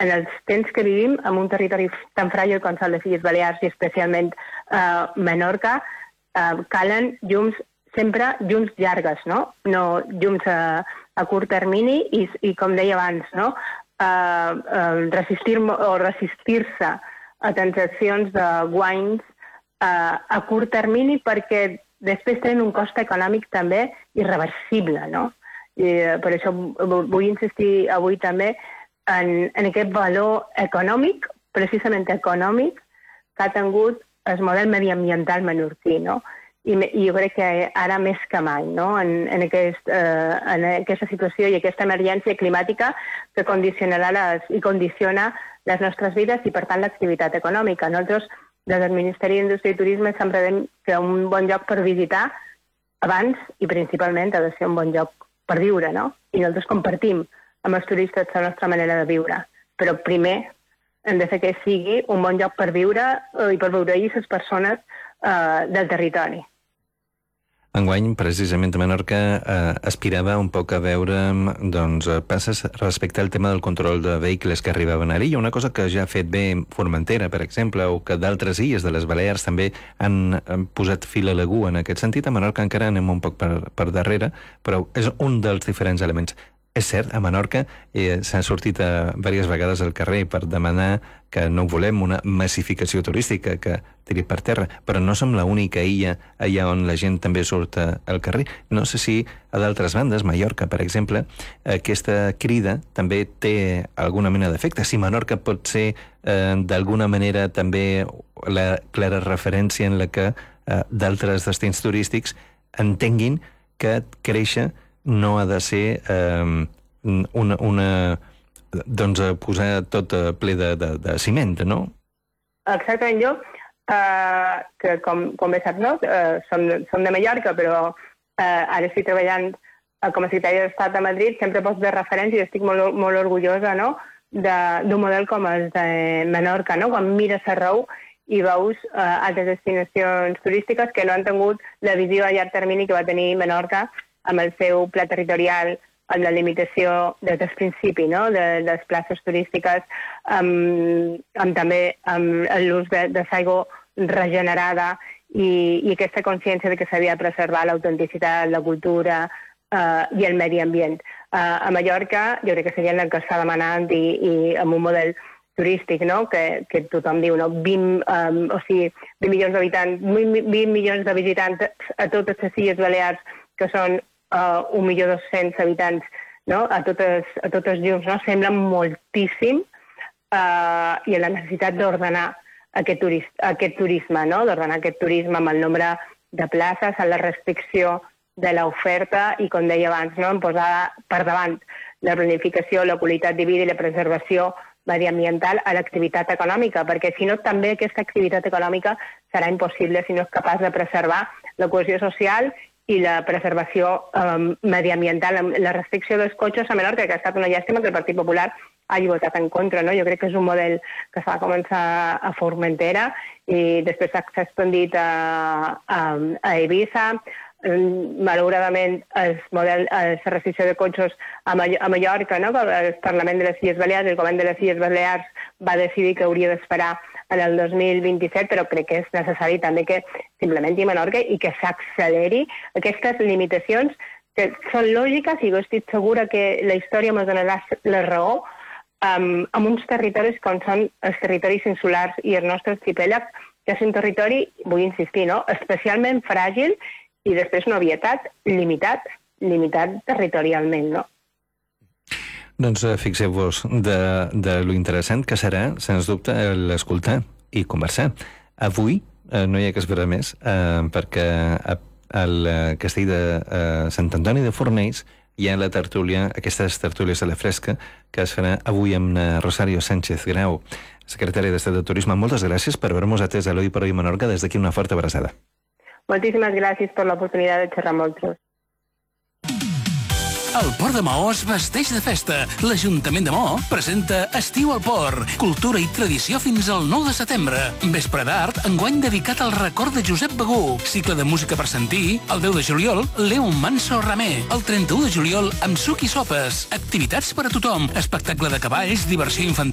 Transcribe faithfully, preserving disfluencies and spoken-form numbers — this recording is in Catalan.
en els temps que vivim, en un territori tan fràgil com són les Illes Balears i especialment eh, Menorca, eh, calen llums, sempre llums llargues, no? No llums a, a curt termini i, i com deia abans, no? Eh, eh, resistir o resistir-se a transaccions de guanys eh, a curt termini perquè després tenen un cost econòmic també irreversible, no? I eh, per això vull insistir avui també en, en aquest valor econòmic, precisament econòmic, que ha tingut el model mediambiental menorquí, no? I, I jo crec que ara més que mai, no? En, en, aquest, eh, en aquesta situació i aquesta emergència climàtica que condicionarà les, i condiciona les nostres vides i, per tant, l'activitat econòmica. Nosaltres, des del Ministeri d'Indústria i Turisme, sempre dèiem que un bon lloc per visitar abans i principalment ha de ser un bon lloc per viure, no? I nosaltres compartim amb els turistes la nostra manera de viure. Però primer hem de fer que sigui un bon lloc per viure i per veure-hi les persones eh, del territori. Enguany, precisament a Menorca, eh, aspirava un poc a veure doncs, passes respecte al tema del control de vehicles que arribaven a l'illa, una cosa que ja ha fet bé Formentera, per exemple, o que d'altres illes de les Balears també han, han posat fil a l'agú en aquest sentit. A Menorca encara anem un poc per, per darrere, però és un dels diferents elements. És cert, a Menorca eh, s'han sortit a, diverses vegades al carrer per demanar que no volem una massificació turística que tiri per terra, però no som l'única illa allà on la gent també surt al carrer. No sé si a d'altres bandes, Mallorca, per exemple, aquesta crida també té alguna mena d'efecte. Si Menorca pot ser eh, d'alguna manera també la clara referència en la que eh, d'altres destins turístics entenguin que créixer no ha de ser eh, una, una doncs posar tot ple de, de, de ciment, no? Exactament, jo, eh, que com, com bé saps, no? Eh, som, som de Mallorca, però eh, ara estic treballant eh, com a secretària d'Estat a Madrid, sempre poso de referència i estic molt, molt orgullosa, no?, d'un model com el de Menorca, no? Quan mires arreu i veus eh, altres destinacions turístiques que no han tingut la visió a llarg termini que va tenir Menorca amb el seu pla territorial, amb la limitació des del principi, no?, de les places turístiques, amb, amb també amb l'ús de, de l'aigua regenerada i, i aquesta consciència de que s'havia de preservar l'autenticitat, la cultura eh, i el medi ambient. Eh, a Mallorca jo crec que seria el que està demanant i, i amb un model turístic, no?, que, que tothom diu, no?, vint, um, o sigui, vint milions d'habitants, vint milions de visitants a totes les Illes Balears, que són Uh, un milió dos-cents habitants, no?, a totes, a totes llums, no?, sembla moltíssim uh, i la necessitat d'ordenar aquest, turist, aquest turisme, no?, d'ordenar aquest turisme amb el nombre de places, amb la restricció de l'oferta i, com deia abans, no?, en posar per davant la planificació, la qualitat de vida i la preservació mediambiental a l'activitat econòmica, perquè si no també aquesta activitat econòmica serà impossible si no és capaç de preservar la cohesió social i la preservació um, mediambiental, la restricció dels cotxes a Menorca, que ha estat una llàstima que el Partit Popular hagi votat en contra, no? Jo crec que és un model que s'ha començar a Formentera i després s'ha expandit a, a, a Eivissa. Malauradament, el model, la restricció de cotxes a, Mall a Mallorca, no?, el Parlament de les Illes Balears, el Govern de les Illes Balears va decidir que hauria d'esperar en el dos mil vint-i-set, però crec que és necessari també que s'implementi a Menorca i que s'acceleri aquestes limitacions que són lògiques i jo estic segura que la història ens donarà la raó um, amb uns territoris com són els territoris insulars i el nostre arxipèlag, que és un territori, vull insistir, no?, especialment fràgil i després una obvietat limitat, limitat territorialment, no? Doncs fixeu-vos de, de lo interessant que serà, sens dubte, l'escoltar i conversar. Avui eh, no hi ha que esperar més, eh, perquè al castell de eh, Sant Antoni de Fornells hi ha la tertúlia, aquestes tertúlies a la fresca, que es farà avui amb Rosario Sánchez Grau, secretària d'Estat de Turisme. Moltes gràcies per haver-nos atès a l'Oi per Oi Menorca. Des d'aquí una forta abraçada. Moltíssimes gràcies per l'oportunitat de xerrar amb vosaltres. El Port de Maó es vesteix de festa. L'Ajuntament de Maó presenta Estiu al Port. Cultura i tradició fins al nou de setembre. Vespre d'art, enguany dedicat al record de Josep Begú. Cicle de música per sentir. El deu de juliol, Leo Manso Ramé. El trenta-u de juliol, amb suc i sopes. Activitats per a tothom. Espectacle de cavalls, diversió infantil.